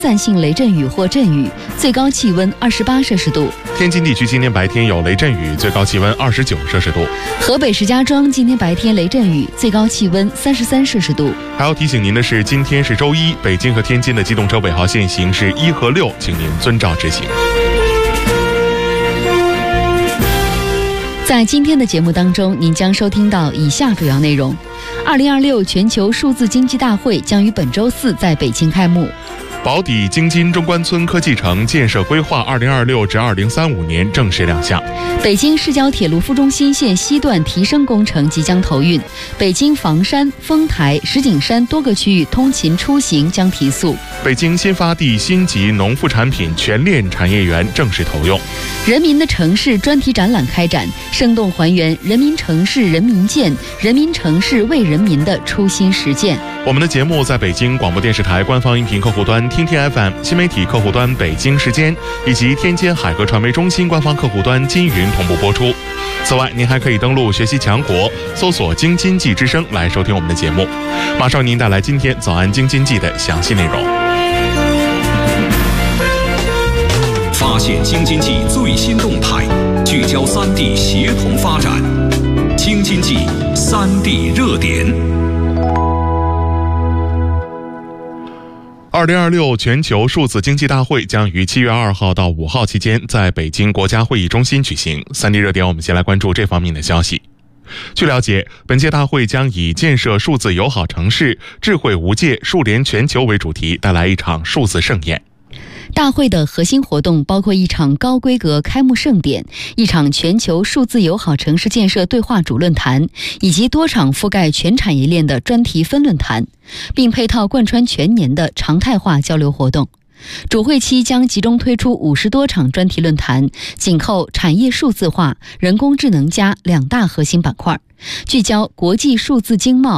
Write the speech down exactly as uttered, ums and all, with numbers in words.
散性雷阵雨或阵雨，最高气温二十八摄氏度。 天津地区今天白天有雷阵雨，最高气温二十九摄氏度。 河北石家庄今天白天雷阵雨，最高气温三十三摄氏度。 还要提醒您的是，今天是周一，北京和天津的机动车尾号限行是一和六，请您遵照执行。 在今天的节目当中，您将收听到以下主要内容：二零二六全球数字经济大会将于本周四在北京开幕。 宝坻京津中关村科技城建设规划二零二六至二零三五年正式亮相。 北京市郊铁路副中心线西段提升工程即将投运，北京房山、丰台、石景山多个区域通勤出行将提速。 北京新发地新级农副产品全链产业园正式投用。 人民的城市专题展览开展，生动还原人民城市人民建、人民城市为人民的初心实践。 我们的节目在北京广播电视台官方音频客户端听听 F M 新媒体客户端北京时间以及天津海河传媒中心官方客户端金云同步播出。此外，您还可以登录学习强国，搜索京津冀之声来收听我们的节目。马上为您带来今天早安京津冀的详细内容。 发现京津冀最新动态，聚焦三地协同发展。京津冀三地热点。 二零二六全球数字经济大会将于七月二号到五号期间在北京国家会议中心举行。三地热点，我们先来关注这方面的消息。据了解，本届大会将以建设数字友好城市、智慧无界、数联全球为主题，带来一场数字盛宴。 大会的核心活动包括一场高规格开幕盛典、一场全球数字友好城市建设对话主论坛，以及多场覆盖全产业链的专题分论坛，并配套贯穿全年的常态化交流活动。主会期将集中推出五十多场专题论坛，紧扣产业数字化、人工智能加两大核心板块，聚焦国际数字经贸、